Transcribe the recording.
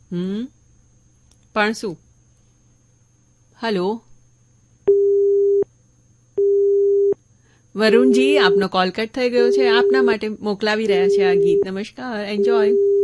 પણ શું? હલો વરુણજી, આપનો કોલ કટ થઈ ગયો છે. આપના માટે મોકલાવી રહ્યા છે આ ગીત. નમસ્કાર, એન્જોય.